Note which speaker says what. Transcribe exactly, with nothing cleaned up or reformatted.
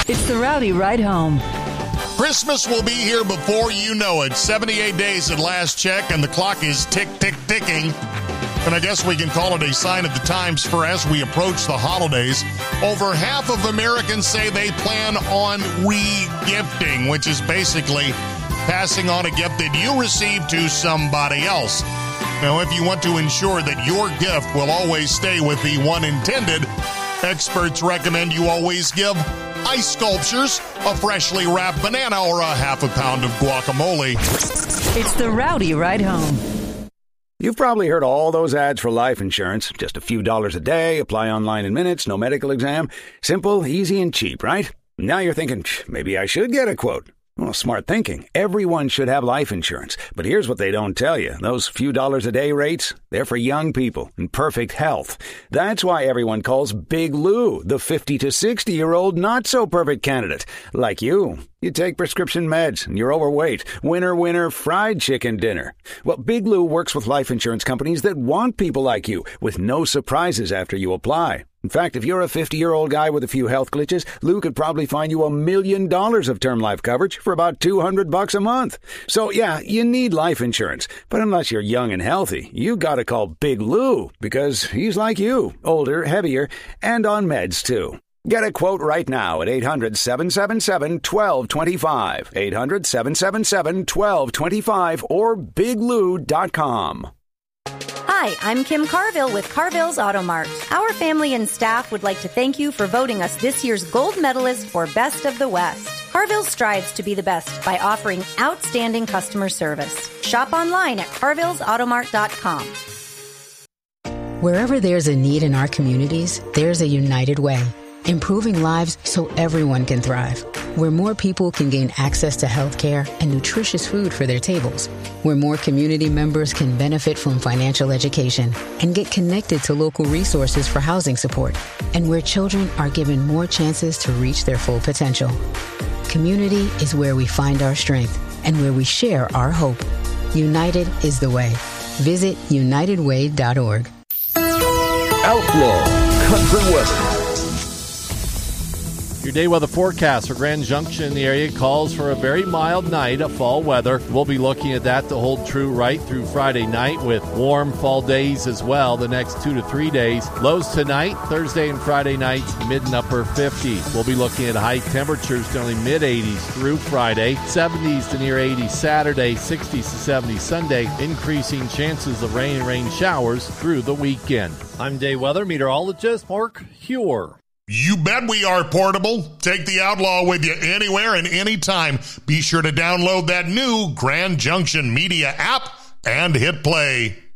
Speaker 1: It's the Rowdy Ride Home.
Speaker 2: Christmas will be here before you know it. seventy-eight days at last check, and the clock is tick, tick, ticking. And I guess we can call it a sign of the times for as we approach the holidays. Over half of Americans say they plan on re-gifting, which is basically passing on a gift that you received to somebody else. Now, if you want to ensure that your gift will always stay with the one intended, experts recommend you always give ice sculptures, a freshly wrapped banana, or a half a pound of guacamole.
Speaker 1: It's the Rowdy Ride Home.
Speaker 3: You've probably heard all those ads for life insurance. Just a few dollars a day, apply online in minutes, no medical exam. Simple, easy, and cheap, right? Now you're thinking, maybe I should get a quote. Well, smart thinking. Everyone should have life insurance. But here's what they don't tell you. Those few dollars a day rates, they're for young people in perfect health. That's why everyone calls Big Lou the fifty to sixty-year-old not-so-perfect candidate. Like you. You take prescription meds, and you're overweight. Winner, winner, fried chicken dinner. Well, Big Lou works with life insurance companies that want people like you, with no surprises after you apply. In fact, if you're a fifty-year-old guy with a few health glitches, Lou could probably find you a million dollars of term life coverage for about two hundred bucks a month. So, yeah, you need life insurance. But unless you're young and healthy, you gotta call Big Lou, because he's like you, older, heavier, and on meds, too. Get a quote right now at eight hundred, seven seven seven, one two two five, eight hundred, seven seven seven, one two two five, or big lou dot com.
Speaker 4: Hi, I'm Kim Carville with Carville's Auto Mart. Our family and staff would like to thank you for voting us this year's gold medalist for Best of the West. Carville strives to be the best by offering outstanding customer service. Shop online at carvilles automart dot com.
Speaker 5: Wherever there's a need in our communities, there's a United Way. Improving lives so everyone can thrive. Where more people can gain access to health care and nutritious food for their tables. Where more community members can benefit from financial education and get connected to local resources for housing support. And where children are given more chances to reach their full potential. Community is where we find our strength and where we share our hope. United is the way. Visit united way dot org.
Speaker 6: Outlaw Country Weather.
Speaker 7: Your day weather forecast for Grand Junction in the area calls for a very mild night of fall weather. We'll be looking at that to hold true right through Friday night with warm fall days as well the next two to three days. Lows tonight, Thursday and Friday nights, mid and upper fifties. We'll be looking at high temperatures to only mid eighties through Friday, seventies to near eighties Saturday, sixties to seventies Sunday, increasing chances of rain and rain showers through the weekend. I'm day weather meteorologist Mark Huer.
Speaker 2: You bet we are portable. Take the Outlaw with you anywhere and anytime. Be sure to download that new Grand Junction Media app and hit play.